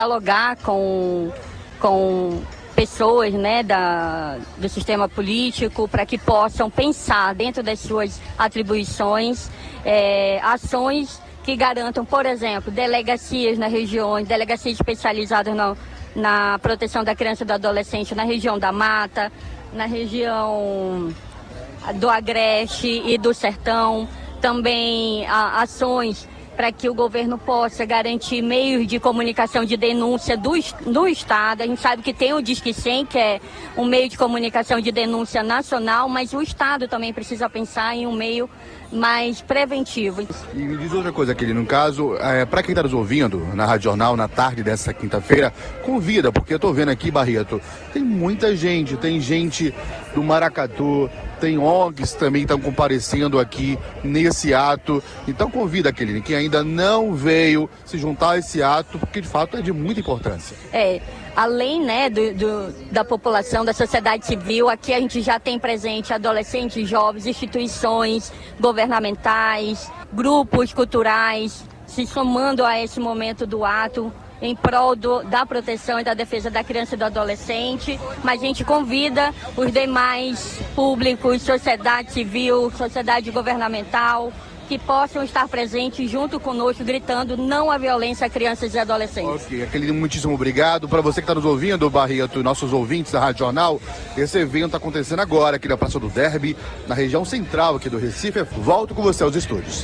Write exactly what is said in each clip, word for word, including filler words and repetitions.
Dialogar com, com pessoas, né, da, do sistema político para que possam pensar dentro das suas atribuições é, ações que garantam, por exemplo, delegacias nas regiões, delegacias especializadas na, na proteção da criança e do adolescente na região da Mata, na região do Agreste e do Sertão, também a, ações para que o governo possa garantir meios de comunicação de denúncia do, do Estado. A gente sabe que tem o Disque cem, que é um meio de comunicação de denúncia nacional, mas o Estado também precisa pensar em um meio mais preventivo. E me diz outra coisa, aquele no caso, é, para quem está nos ouvindo na Rádio Jornal na tarde dessa quinta-feira, convida, porque eu estou vendo aqui, Barreto, tem muita gente, tem gente do Maracatu, tem O N Gs também estão comparecendo aqui nesse ato. Então convida, aquele que ainda não veio se juntar a esse ato, porque de fato é de muita importância. É, além, né, do, do, da população, da sociedade civil, aqui a gente já tem presente adolescentes, jovens, instituições governamentais, grupos culturais, se somando a esse momento do ato em prol do, da proteção e da defesa da criança e do adolescente, mas a gente convida os demais públicos, sociedade civil, sociedade governamental, que possam estar presentes junto conosco, gritando não à violência a crianças e adolescentes. Ok, aquele muitíssimo obrigado. Para você que está nos ouvindo, Barreto, nossos ouvintes da Rádio Jornal, esse evento está acontecendo agora aqui na Praça do Derby, na região central aqui do Recife. Volto com você aos estúdios.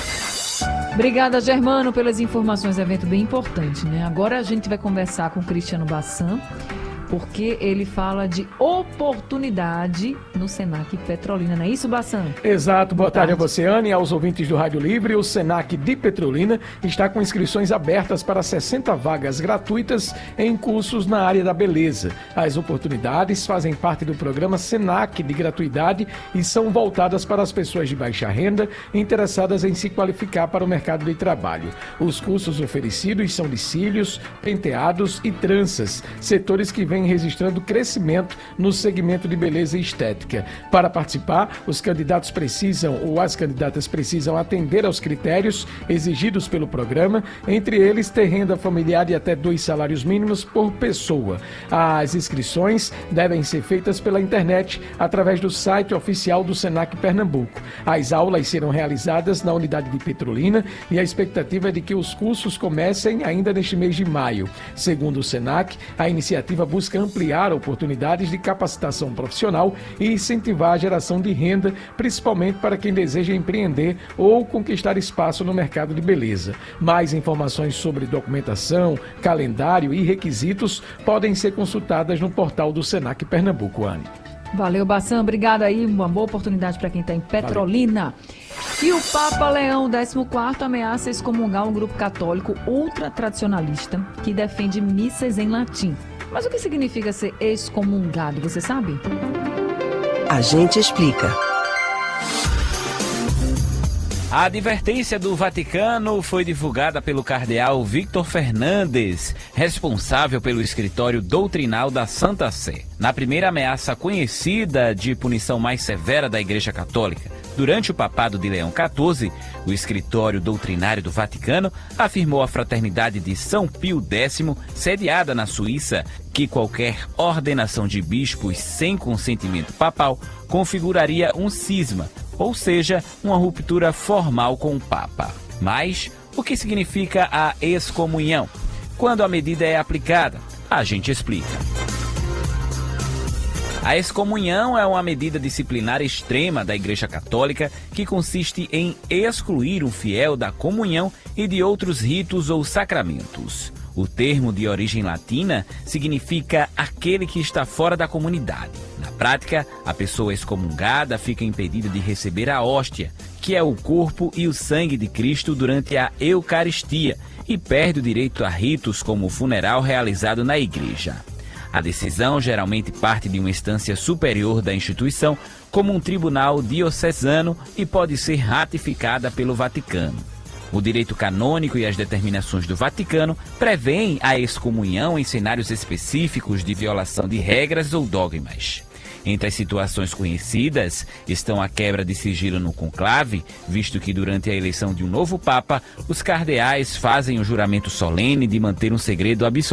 Obrigada, Germano, pelas informações. Evento bem importante, né? Agora a gente vai conversar com o Cristiano Bassan, porque ele fala de oportunidade no Senac Petrolina, não é isso, Bassan? Exato, boa, boa tarde. tarde a você, Ana, e aos ouvintes do Rádio Livre. O Senac de Petrolina está com inscrições abertas para sessenta vagas gratuitas em cursos na área da beleza. As oportunidades fazem parte do programa Senac de gratuidade e são voltadas para as pessoas de baixa renda interessadas em se qualificar para o mercado de trabalho. Os cursos oferecidos são de cílios, penteados e tranças, setores que vêm registrando crescimento no segmento de beleza e estética. Para participar, os candidatos precisam ou as candidatas precisam atender aos critérios exigidos pelo programa, entre eles ter renda familiar de até dois salários mínimos por pessoa. As inscrições devem ser feitas pela internet através do site oficial do Senac Pernambuco. As aulas serão realizadas na unidade de Petrolina e a expectativa é de que os cursos comecem ainda neste mês de maio. Segundo o Senac, a iniciativa busca ampliar oportunidades de capacitação profissional e incentivar a geração de renda, principalmente para quem deseja empreender ou conquistar espaço no mercado de beleza. Mais informações sobre documentação, calendário e requisitos podem ser consultadas no portal do Senac Pernambuco, Anne. Valeu, Bassan. Obrigado aí. Uma boa oportunidade para quem está em Petrolina. Valeu. E o Papa Leão décimo quarto ameaça excomungar um grupo católico ultra-tradicionalista que defende missas em latim. Mas o que significa ser excomungado, você sabe? A gente explica. A advertência do Vaticano foi divulgada pelo cardeal Victor Fernandes, responsável pelo escritório doutrinal da Santa Sé. Na primeira ameaça conhecida de punição mais severa da Igreja Católica, durante o papado de Leão quatorze, o escritório doutrinário do Vaticano afirmou à Fraternidade de São Pio décimo, sediada na Suíça, que qualquer ordenação de bispos sem consentimento papal configuraria um cisma, ou seja, uma ruptura formal com o Papa. Mas o que significa a excomunhão? Quando a medida é aplicada? A gente explica. A excomunhão é uma medida disciplinar extrema da Igreja Católica que consiste em excluir um fiel da comunhão e de outros ritos ou sacramentos. O termo de origem latina significa aquele que está fora da comunidade. Na prática, a pessoa excomungada fica impedida de receber a hóstia, que é o corpo e o sangue de Cristo durante a Eucaristia, e perde o direito a ritos como o funeral realizado na igreja. A decisão geralmente parte de uma instância superior da instituição, como um tribunal diocesano, e pode ser ratificada pelo Vaticano. O direito canônico e as determinações do Vaticano prevêem a excomunhão em cenários específicos de violação de regras ou dogmas. Entre as situações conhecidas estão a quebra de sigilo no conclave, visto que durante a eleição de um novo Papa, os cardeais fazem o juramento solene de manter um segredo absoluto